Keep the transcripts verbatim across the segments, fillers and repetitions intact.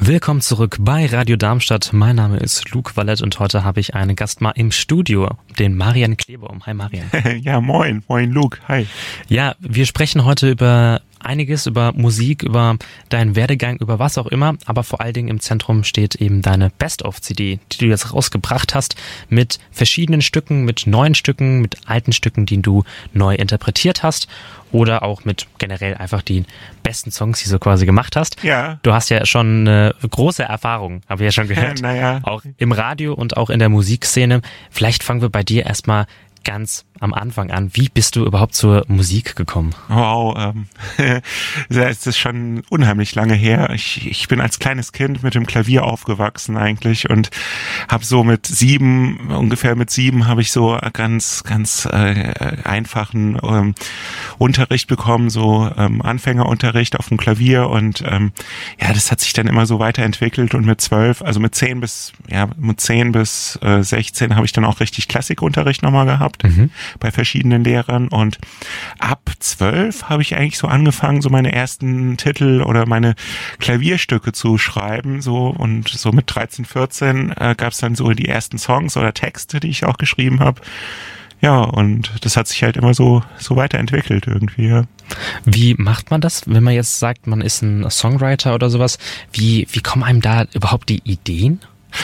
Willkommen zurück bei Radio Darmstadt. Mein Name ist Luke Vallett und heute habe ich einen Gast mal im Studio, den Marian Klebaum. Hi Marian. Ja, moin. Moin Luke. Hi. Ja, wir sprechen heute über einiges, über Musik, über deinen Werdegang, über was auch immer, aber vor allen Dingen im Zentrum steht eben deine Best-of-C D, die du jetzt rausgebracht hast, mit verschiedenen Stücken, mit neuen Stücken, mit alten Stücken, die du neu interpretiert hast oder auch mit generell einfach die besten Songs, die du quasi gemacht hast. Ja. Du hast ja schon eine große Erfahrung, habe ich ja schon gehört, Ja, naja. auch im Radio und auch in der Musikszene. Vielleicht fangen wir bei dir erstmal ganz am Anfang an. Wie bist du überhaupt zur Musik gekommen? Wow, ähm, es ist schon unheimlich lange her. Ich, ich bin als kleines Kind mit dem Klavier aufgewachsen eigentlich und habe so mit sieben, ungefähr mit sieben, habe ich so ganz, ganz äh, einfachen ähm, Unterricht bekommen, so ähm, Anfängerunterricht auf dem Klavier und ähm, ja, das hat sich dann immer so weiterentwickelt und mit zwölf, also mit zehn bis, ja, mit zehn bis äh, sechzehn habe ich dann auch richtig Klassikunterricht nochmal gehabt. Mhm. Bei verschiedenen Lehrern und ab zwölf habe ich eigentlich so angefangen, so meine ersten Titel oder meine Klavierstücke zu schreiben, so und so mit dreizehn, vierzehn äh, gab es dann so die ersten Songs oder Texte, die ich auch geschrieben habe. Ja, und das hat sich halt immer so so weiterentwickelt irgendwie. Ja. Wie macht man das, wenn man jetzt sagt, man ist ein Songwriter oder sowas? Wie wie kommen einem da überhaupt die Ideen?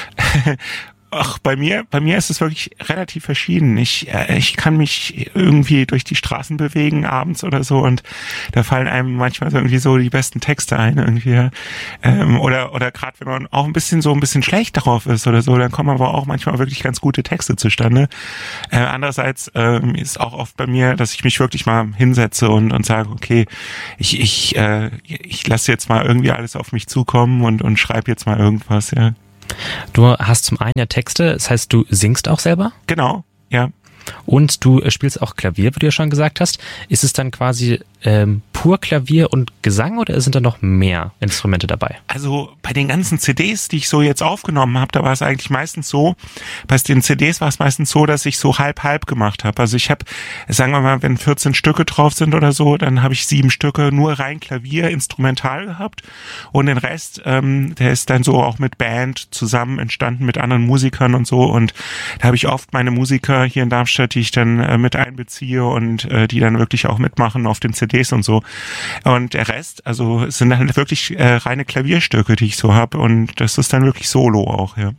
Ach, bei mir, bei mir ist es wirklich relativ verschieden. Ich, äh, ich kann mich irgendwie durch die Straßen bewegen abends oder so und da fallen einem manchmal so irgendwie so die besten Texte ein irgendwie. Ähm, oder oder gerade wenn man auch ein bisschen so ein bisschen schlecht darauf ist oder so, dann kommen aber auch manchmal wirklich ganz gute Texte zustande. Äh, andererseits ähm, ist auch oft bei mir, dass ich mich wirklich mal hinsetze und und sage, okay, ich ich äh, ich lasse jetzt mal irgendwie alles auf mich zukommen und und schreibe jetzt mal irgendwas, ja. Du hast zum einen ja Texte, das heißt, du singst auch selber? Genau, ja. Und du spielst auch Klavier, wie du ja schon gesagt hast. Ist es dann quasi ähm, pur Klavier und Gesang oder sind da noch mehr Instrumente dabei? Also bei den ganzen C Ds, die ich so jetzt aufgenommen habe, da war es eigentlich meistens so, bei den C Ds war es meistens so, dass ich so halb-halb gemacht habe. Also ich habe, sagen wir mal, wenn vierzehn Stücke drauf sind oder so, dann habe ich sieben Stücke nur rein Klavier, instrumental gehabt und den Rest, ähm, der ist dann so auch mit Band zusammen entstanden, mit anderen Musikern und so und da habe ich oft meine Musiker hier in Darmstadt, die ich dann äh, mit einbeziehe und äh, die dann wirklich auch mitmachen auf den C Ds und so. Und der Rest, also es sind dann wirklich äh, reine Klavierstücke, die ich so habe und das ist dann wirklich Solo auch, ja.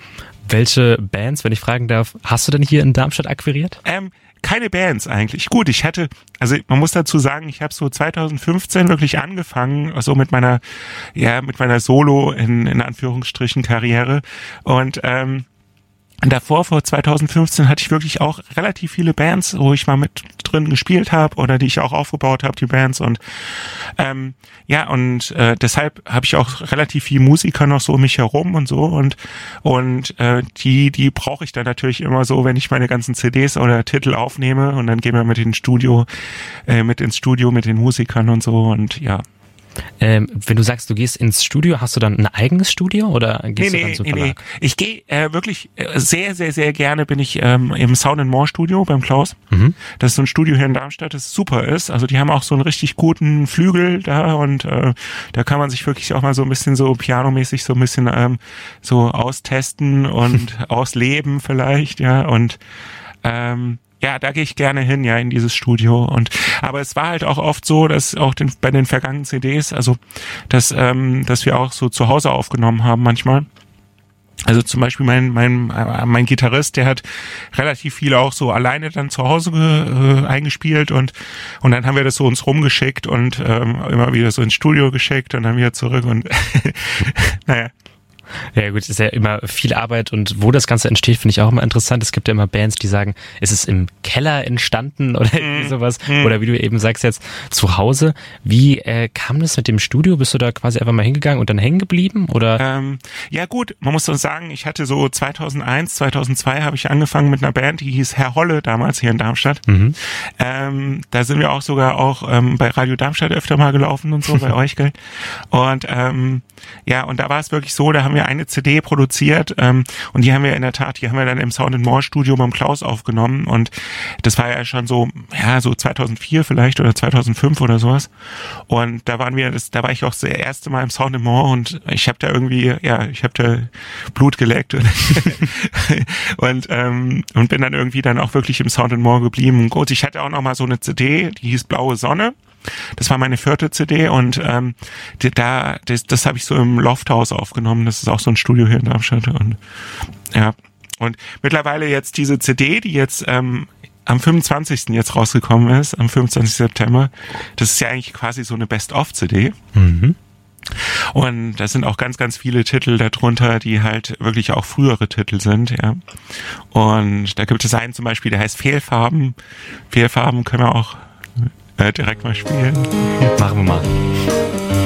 Welche Bands, wenn ich fragen darf, hast du denn hier in Darmstadt akquiriert? Ähm, keine Bands eigentlich. Gut, ich hatte, also man muss dazu sagen, ich habe so zwanzig fünfzehn wirklich angefangen, so mit meiner, ja, mit meiner Solo in, in Anführungsstrichen Karriere und ähm, davor, vor zwanzig fünfzehn, hatte ich wirklich auch relativ viele Bands, wo ich mal mit drin gespielt habe oder die ich auch aufgebaut habe, die Bands und ähm, ja und äh, deshalb habe ich auch relativ viele Musiker noch so um mich herum und so und und äh, die die brauche ich dann natürlich immer so, wenn ich meine ganzen C Ds oder Titel aufnehme und dann gehen wir mit ins Studio, äh, mit ins Studio mit den Musikern und so und ja. Ähm, wenn du sagst, du gehst ins Studio, hast du dann ein eigenes Studio oder gehst nee, du dann nee, zum nee, Verlag? Nee. Ich gehe äh, wirklich äh, sehr, sehr, sehr gerne bin ich ähm, im Sound and More Studio beim Klaus. Mhm. Das ist so ein Studio hier in Darmstadt, das super ist. Also die haben auch so einen richtig guten Flügel da und äh, da kann man sich wirklich auch mal so ein bisschen so pianomäßig so ein bisschen ähm, so austesten und ausleben vielleicht, ja und ähm, ja, da gehe ich gerne hin, ja, in dieses Studio und aber es war halt auch oft so, dass auch den, bei den vergangenen C Ds, also dass ähm, dass wir auch so zu Hause aufgenommen haben manchmal. Also zum Beispiel mein mein äh, mein Gitarrist, der hat relativ viel auch so alleine dann zu Hause äh, eingespielt und und dann haben wir das so uns rumgeschickt und ähm, immer wieder so ins Studio geschickt und dann wieder zurück und naja. Ja gut, es ist ja immer viel Arbeit und wo das Ganze entsteht, finde ich auch immer interessant. Es gibt ja immer Bands, die sagen, es ist im Keller entstanden oder irgendwie sowas. Mm. Oder wie du eben sagst jetzt, zu Hause. Wie äh, kam das mit dem Studio? Bist du da quasi einfach mal hingegangen und dann hängen geblieben? Oder? Ähm, ja gut, man muss doch sagen, ich hatte so zweitausendeins, zweitausendzwei habe ich angefangen mit einer Band, die hieß Herr Holle damals hier in Darmstadt. Mhm. Ähm, da sind wir auch sogar auch ähm, bei Radio Darmstadt öfter mal gelaufen und so, bei euch, gell? Und ähm, ja, und da war es wirklich so, da haben wir wir eine C D produziert ähm, und die haben wir in der Tat, die haben wir dann im Sound and More Studio beim Klaus aufgenommen und das war ja schon so, ja, so zweitausendvier vielleicht oder zweitausendfünf oder sowas und da waren wir, das, da war ich auch das erste Mal im Sound and More und ich habe da irgendwie, ja, ich habe da Blut geleckt und, und, ähm, und bin dann irgendwie dann auch wirklich im Sound and More geblieben. Gut, ich hatte auch noch mal so eine C D, die hieß Blaue Sonne. Das war meine vierte C D und ähm, die, da das, das habe ich so im Lofthaus aufgenommen. Das ist auch so ein Studio hier in Darmstadt und ja und mittlerweile jetzt diese C D, die jetzt ähm, am fünfundzwanzigsten jetzt rausgekommen ist, am fünfundzwanzigsten September. Das ist ja eigentlich quasi so eine Best-of-C D. Mhm. Und da sind auch ganz, ganz viele Titel darunter, die halt wirklich auch frühere Titel sind, ja. Und da gibt es einen zum Beispiel, der heißt Fehlfarben. Fehlfarben können wir auch äh, direkt mal spielen. Machen wir mal.